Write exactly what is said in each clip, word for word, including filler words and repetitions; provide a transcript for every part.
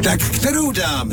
Tak kterou dáme?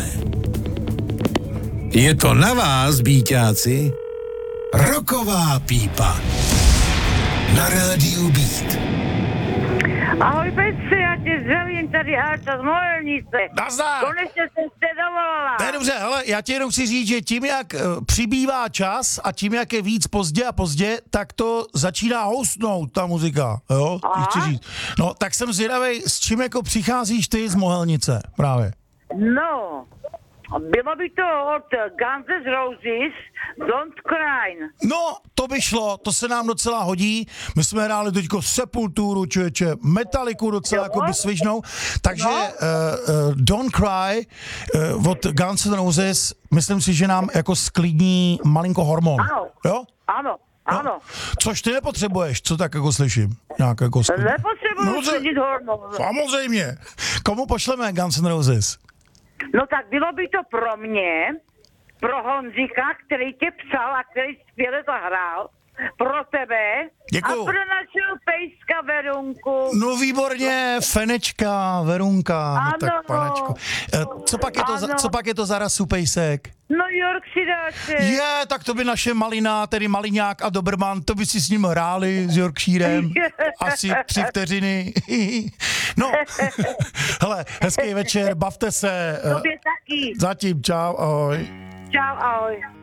Je to na vás, bíťáci. Roková pípa. Na rádiu Beat. Ahoj Petře, já tě zdravím, tady Arta z Mohelnice. Nazdar! Konečně jsem se dovolala. To je dobře, hele, já ti jenom chci říct, že tím, jak uh, přibývá čas a tím, jak je víc pozdě a pozdě, tak to začíná housnout, ta muzika, jo? Chci říct. No, tak jsem zvědavej, s čím jako přicházíš ty z Mohelnice, právě. No, bylo by to od Guns N' Roses, Don't Cry. No, to by šlo, to se nám docela hodí. My jsme hráli teďko Sepulturu, člověče, Metalliku docela jako by svižnou. Takže no. uh, uh, Don't Cry uh, od Guns N' Roses, myslím si, že nám jako sklidní malinko hormon. Ano, jo? ano, ano. No. Což ty nepotřebuješ, co tak jako slyším. Nějak jako sklidní. Nepotřebuji no, sklidit hormon. Samozřejmě. Komu pošleme Guns N' Roses? No tak bylo by to pro mě, pro Honzika, který tě psal a který skvěle zahrál, pro tebe. Děkuju. A pro našeho pejska Verunku. No výborně, Fenečka, Verunka, no ano. tak panečko. Co pak je to, za, co pak je to za rasu pejsek? No Yorkshireáče. Je, tak to by naše Malina, tedy Maliňák a Doberman, to by si s ním hráli s Yorkshirem. Asi tři vteřiny. No, hele, hezký večer, bavte se. Tobě taky. Zatím, čau, ahoj. Čau, ahoj.